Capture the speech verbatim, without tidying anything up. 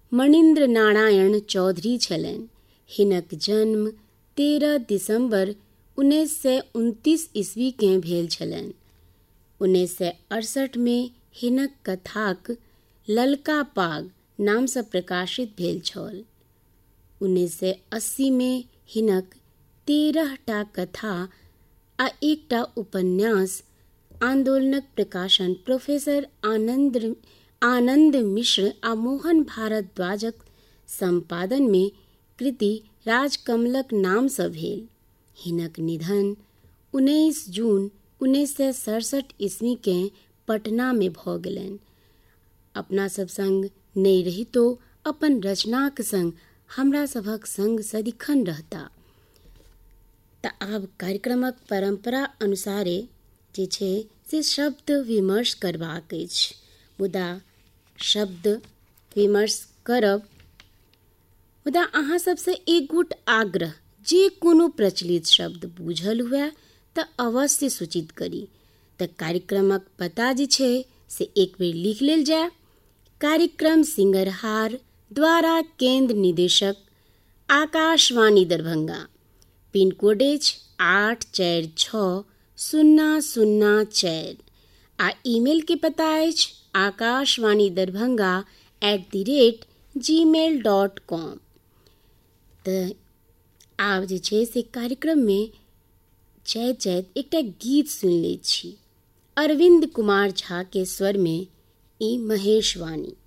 मणिन्द्र नारायण चौधरी छलनि। हिनक जन्म तेरह दिसंबर उन्नैस सए उनतीस ईस्वी के भेल छलनि। उन्नैस सए अड़सठ में हिनक कथाक ललका पाग नामसँ प्रकाशित भेल छल। उन्नैस सए अस्सी में हिनक तेरह टा कथा आ एकटा उपन्यास आंदोलनक प्रकाशन प्रोफेसर आनंद आनंद मिश्र आ मोहन भारद्वाजक संपादन में कृति राजकमलक नामसँ भेल। हिनक निधन उन्नैस जून उन्नैस सए सड़सठ ईस्वी के पटना में भऽ गेलनि। अपना सब संग नहि रहितो अपन रचनाक संग हमरा सभक संग सदिखन रहता। तऽ आब कार्यक्रमक परंपरा अनुसारे जे छै से शब्द विमर्श करबाक अछि। मुदा शब्द विमर्श करब मुदा अहाँ सबसँ एक गुट आग्रह, जे कोनो प्रचलित शब्द बूझल हुए तऽ अवश्य सूचित करी। तऽ कार्यक्रमक पता जे छै से एक बेर लिख लेल जाय। कार्यक्रम सिंगरहार द्वारा केंद्र निदेशक आकाशवाणी दरभंगा, पिन कोड अछि आठ चारि छओ शून्ना शून्ना चारि आ ईमेल के पता अछि Akashvani Darbhanga at the rate ji mail dot com. तऽ आब जे छै से कार्यक्रम में चैत चैत एकटा गीत सुनि लै छी। अरविंद कुमार झा के स्वर में ई महेश वाणी।